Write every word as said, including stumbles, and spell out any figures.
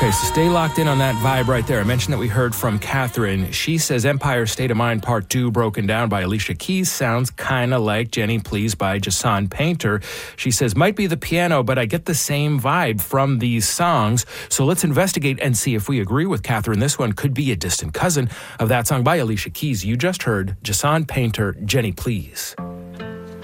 Okay, so stay locked in on that vibe right there. I mentioned that we heard from Catherine. She says Empire State of Mind Part two, broken down by Alicia Keys, sounds kind of like Jenny Please by Jason Painter. She says, might be the piano, but I get the same vibe from these songs. So let's investigate and see if we agree with Catherine. This one could be a distant cousin of that song by Alicia Keys. You just heard Jason Painter, Jenny Please.